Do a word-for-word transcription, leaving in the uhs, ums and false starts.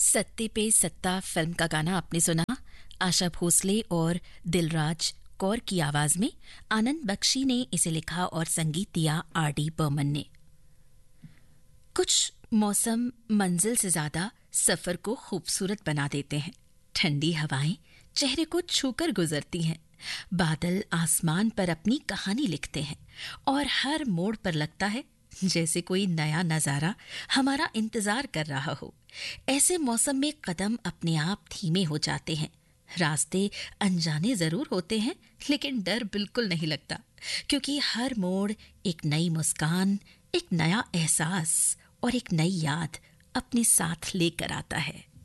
सत्ते पे सत्ता फिल्म का गाना आपने सुना। आशा भोसले और दिलराज कौर की आवाज में आनंद बख्शी ने इसे लिखा और संगीत दिया आर डी बर्मन ने। कुछ मौसम मंजिल से ज्यादा सफर को खूबसूरत बना देते हैं। ठंडी हवाएं चेहरे को छूकर गुजरती हैं, बादल आसमान पर अपनी कहानी लिखते हैं और हर मोड़ पर लगता है जैसे कोई नया नजारा हमारा इंतजार कर रहा हो। ऐसे मौसम में कदम अपने आप धीमे हो जाते हैं। रास्ते अनजाने जरूर होते हैं, लेकिन डर बिल्कुल नहीं लगता, क्योंकि हर मोड़ एक नई मुस्कान, एक नया एहसास और एक नई याद अपने साथ लेकर आता है।